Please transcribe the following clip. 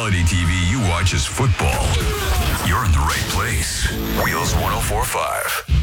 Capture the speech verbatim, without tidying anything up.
reality T V you watch is football, you're in the right place. Wheels one oh four point five.